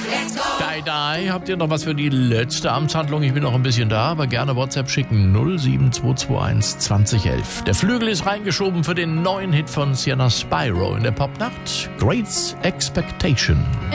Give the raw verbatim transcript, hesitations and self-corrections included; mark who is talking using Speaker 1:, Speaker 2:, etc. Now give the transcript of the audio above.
Speaker 1: Dai, dai. Habt ihr noch was für die letzte Amtshandlung? Ich bin noch ein bisschen da, aber gerne WhatsApp schicken. null sieben zwei zwei eins zwanzig elf. Der Flügel ist reingeschoben für den neuen Hit von Sienna Spyro in der Popnacht. Great Expectation.